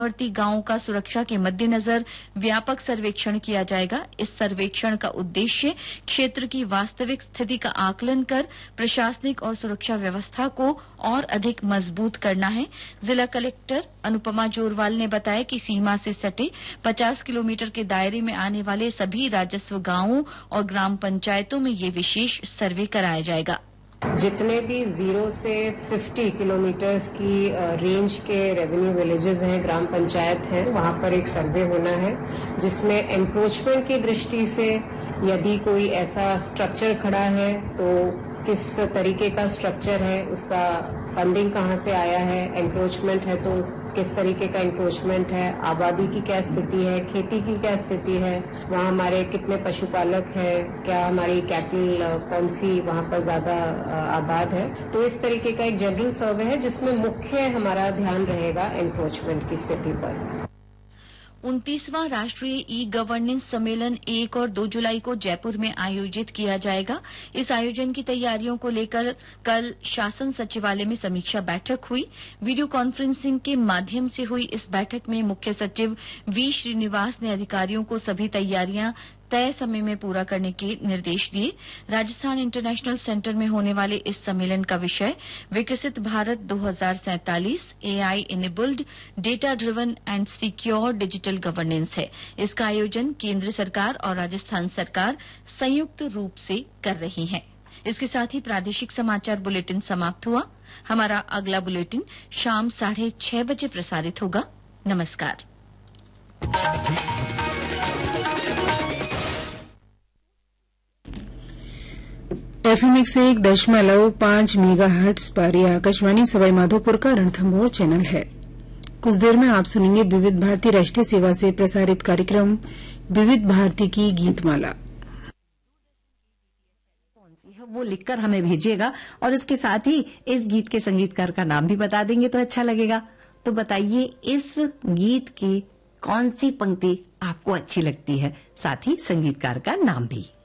सीमावर्ती गांवों का सुरक्षा के मद्देनजर व्यापक सर्वेक्षण किया जाएगा। इस सर्वेक्षण का उद्देश्य क्षेत्र की वास्तविक स्थिति का आकलन कर प्रशासनिक और सुरक्षा व्यवस्था को और अधिक मजबूत करना है। जिला कलेक्टर अनुपमा जोरवाल ने बताया कि सीमा से सटे 50 किलोमीटर के दायरे में आने वाले सभी राजस्व गांवों और ग्राम पंचायतों में ये विशेष सर्वे कराया जाएगा। जितने भी 0 से 50 किलोमीटर की रेंज के रेवेन्यू विलेजेस हैं, ग्राम पंचायत हैं, वहां पर एक सर्वे होना है जिसमें एनक्रोचमेंट की दृष्टि से यदि कोई ऐसा स्ट्रक्चर खड़ा है तो किस तरीके का स्ट्रक्चर है, उसका फंडिंग कहां से आया है, एनक्रोचमेंट है तो किस तरीके का एनक्रोचमेंट है, आबादी की क्या स्थिति है, खेती की क्या स्थिति है, वहाँ हमारे कितने पशुपालक हैं, क्या हमारी कैटल कौन सी वहाँ पर ज्यादा आबाद है। तो इस तरीके का एक जनरल सर्वे है जिसमें मुख्य हमारा ध्यान रहेगा एनक्रोचमेंट की स्थिति पर। 29वां राष्ट्रीय ई गवर्नेंस सम्मेलन 1 और 2 जुलाई को जयपुर में आयोजित किया जाएगा। इस आयोजन की तैयारियों को लेकर कल शासन सचिवालय में समीक्षा बैठक हुई। वीडियो कॉन्फ्रेंसिंग के माध्यम से हुई इस बैठक में मुख्य सचिव वी श्रीनिवास ने अधिकारियों को सभी तैयारियां तय समय में पूरा करने के निर्देश दिए। राजस्थान इंटरनेशनल सेंटर में होने वाले इस सम्मेलन का विषय विकसित Bharat 2047 AI enabled data driven and secure digital governance है। इसका आयोजन केंद्र सरकार और राजस्थान सरकार संयुक्त रूप से कर रही है। इसके साथ ही प्रादेशिक समाचार बुलेटिन समाप्त हुआ। हमारा अगला बुलेटिन शाम 6:30 बजे प्रसारित होगा। नमस्कार। FM 101.5 मेगाहर्ट्ज पर यह आकाशवाणी सवाई माधोपुर का रणथंभौर चैनल है। कुछ देर में आप सुनेंगे विविध भारती राष्ट्रीय सेवा से प्रसारित कार्यक्रम विविध भारती की गीतमाला। कौन सी है वो लिखकर हमें भेजिएगा और इसके साथ ही इस गीत के संगीतकार का नाम भी बता देंगे तो अच्छा लगेगा। तो बताइए इस गीत की कौन सी पंक्ति आपको अच्छी लगती है, साथ ही संगीतकार का नाम भी।